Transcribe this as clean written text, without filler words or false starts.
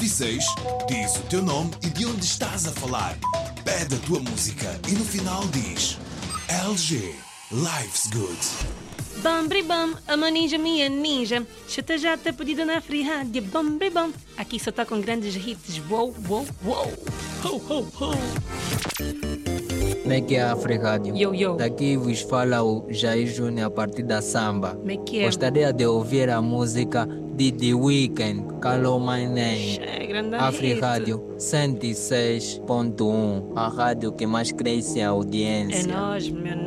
26, diz o teu nome e de onde estás a falar. Pede a tua música e no final diz LG, Life's Good. Bam, a maninja minha ninja. Chata já tá pedida na free rádio. Bam. Aqui só tá com grandes hits. Uou. Ho, ho, ho. Como é que é a Fregádio? Yo. Daqui vos fala o Jair Júnior a partir da samba. Como é que é? Gostaria de ouvir a música de The Weeknd, Call My Name. É grande Afri hit. Rádio 106.1, a rádio que mais cresce a audiência. É nós, meu